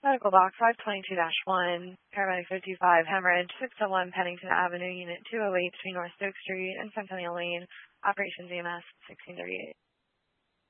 Medical box 522-1, paramedic 55, hemorrhage, 601 Pennington Avenue, unit 208 between North Stokes Street and Centennial Lane, operations EMS 1638.